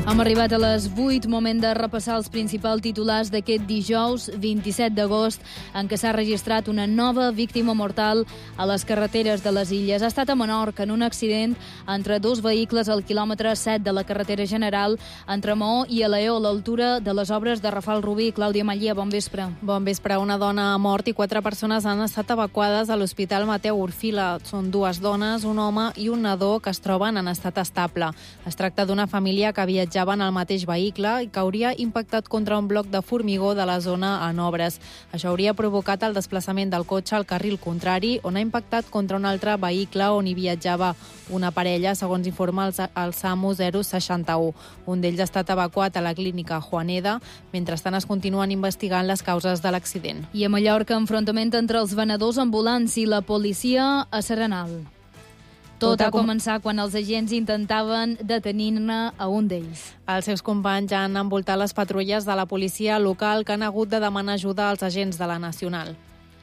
Hem arribat a les 8, moment de repassar els principals titulars d'aquest dijous 27 d'agost, en què s'ha registrat una nova víctima mortal a les carreteres de les Illes. Ha estat a Menorca, en un accident entre dos vehicles al quilòmetre 7 de la carretera general entre Maó i Alaó, a l'altura de les obres de Rafal Rubí. Clàudia Matllea, bon vespre. Bon vespre. Una dona ha mort i 4 persones han estat evacuades a l'Hospital Mateu Orfila. Són 2 dones, un home i un nadó que es troben en estat estable. Es tracta d'una família que viatjaven al mateix vehicle i que hauria impactat contra un bloc de formigó de la zona en obres. Això hauria provocat el desplaçament del cotxe al carril contrari, on ha impactat contra un altre vehicle on hi viatjava una parella, segons informa el SAMU 061. Un d'ells ha estat evacuat a la clínica Juaneda. Mentrestant es continuen investigant les causes de l'accident. I a Mallorca, enfrontament entre els venedors ambulants i la policia a Serenal. Tot ha començat quan els agents intentaven detenir-ne a un d'ells. Els seus companys han envoltat les patrulles de la policia local que han hagut de demanar ajuda als agents de la Nacional.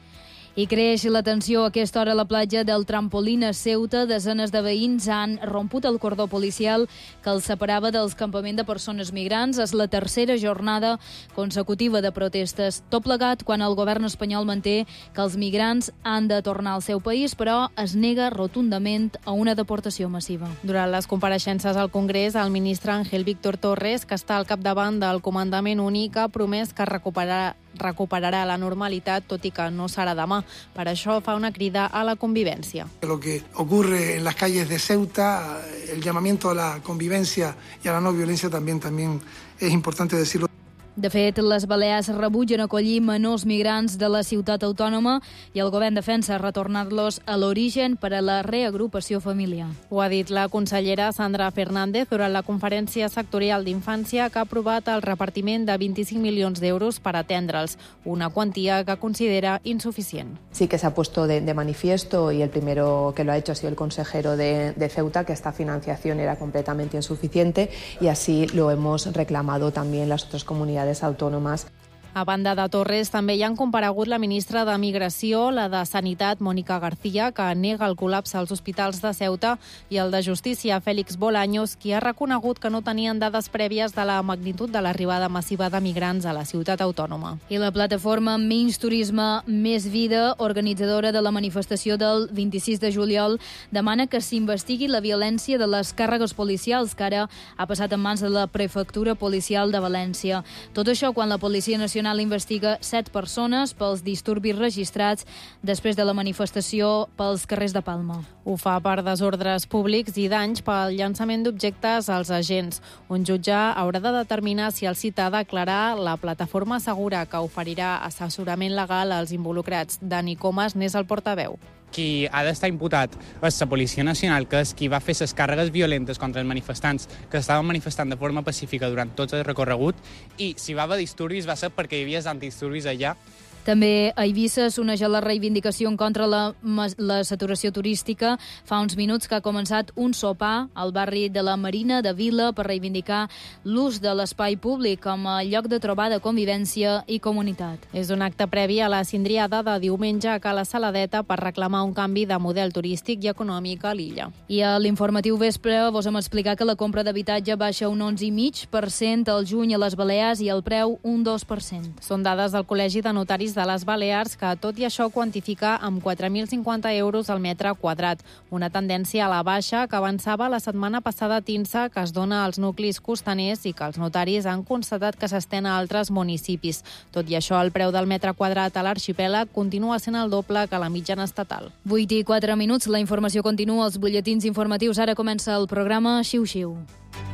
I creix la tensió a aquesta hora a la platja del Trampolín a Ceuta. Desenes de veïns han romput el cordó policial que els separava dels campaments de persones migrants. És la tercera jornada consecutiva de protestes. Tot plegat quan el govern espanyol manté que els migrants han de tornar al seu país, però es nega rotundament a una deportació massiva. Durant les compareixences al Congrés, el ministre Ángel Víctor Torres, que està al capdavant del comandament únic, ha promès que recuperarà la normalitat, tot i que no serà demà. Per això fa una crida a la convivència. Lo que ocurre en las calles de Ceuta, el llamamiento a la convivencia y a la no violencia también es importante decirlo. De fet, les Balears rebutgen acollir menors migrants de la ciutat autònoma i el govern defensa retornar-los a l'origen per a la reagrupació familiar. Ho ha dit la consellera Sandra Fernández durant la conferència sectorial d'infància que ha aprovat el repartiment de 25 milions d'euros per atendre'ls, una quantia que considera insuficient. Sí que se ha puesto de manifiesto, y el primero que lo ha hecho ha sido el consejero de Ceuta, que esta financiación era completamente insuficiente, y así lo hemos reclamado también las otras comunidades autònomes. A banda de Torres, també hi han comparegut la ministra de Migració, la de Sanitat, Mònica García, que nega el col·lapse als hospitals de Ceuta, i el de Justícia, Félix Bolaños, qui ha reconegut que no tenien dades prèvies de la magnitud de l'arribada massiva de migrants a la ciutat autònoma. I la plataforma Menys Turisme, Més Vida, organitzadora de la manifestació del 26 de juliol, demana que s'investigui la violència de les càrregues policials, que ara ha passat en mans de la Prefectura Policial de València. Tot això quan la Policia Nacional investiga 7 persones pels disturbis registrats després de la manifestació pels carrers de Palma. Ho fa per desordres públics i danys pel llançament d'objectes als agents. Un jutge haurà de determinar si el cita ha declarar. La plataforma assegura que oferirà assessorament legal als involucrats. Dani Comas n'és el portaveu. Qui ha d'estar imputat és la Policia Nacional, que és qui va fer les càrregues violentes contra els manifestants que estaven manifestant de forma pacífica durant tot el recorregut, i si va haver disturbis va ser perquè hi havia antidisturbis allà. També a Eivissa s'uneix a la reivindicació en contra la saturació turística. Fa uns minuts que ha començat un sopar al barri de la Marina de Vila per reivindicar l'ús de l'espai públic com a lloc de trobada, convivència i comunitat. És un acte previ a la cindriada de diumenge a Cala Saladeta per reclamar un canvi de model turístic i econòmic a l'illa. I a l'informatiu vespre vos hem explicat que la compra d'habitatge baixa un 11,5% al juny a les Balears i el preu un 2%. Són dades del Col·legi de Notaris de les Balears, que tot i això quantifica amb 4.050 euros al metre quadrat. Una tendència a la baixa que avançava la setmana passada a Tinsa, que es dona als nuclis costaners i que els notaris han constatat que s'estén a altres municipis. Tot i això, el preu del metre quadrat a l'arxipèlag continua sent el doble que la mitjana estatal. 8:04, la informació continua als butlletins informatius. Ara comença el programa Xiu Xiu.